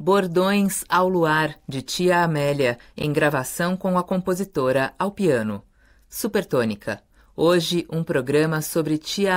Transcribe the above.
Bordões ao Luar, de Tia Amélia, em gravação com a compositora ao piano. Supertônica. Hoje, um programa sobre Tia